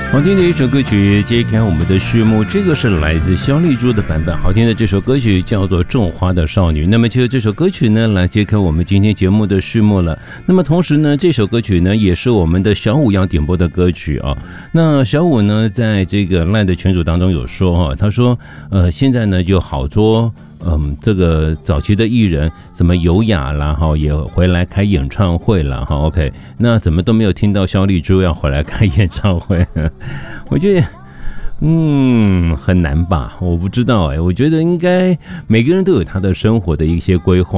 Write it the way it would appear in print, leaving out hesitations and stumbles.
好听的一首歌曲揭开我们的序幕，这个是来自萧丽珠的版本。好听的这首歌曲叫做《种花的少女》。那么其实这首歌曲呢，来揭开我们今天节目的序幕了。那么同时呢，这首歌曲呢，也是我们的小五要点播的歌曲啊。那小五呢，在这个 LINE 的群组当中有说他说现在呢有好多这个早期的艺人什么优雅啦也回来开演唱会了OK， 那怎么都没有听到萧丽珠要回来开演唱会？我觉得很难吧，我不知道我觉得应该每个人都有他的生活的一些规划。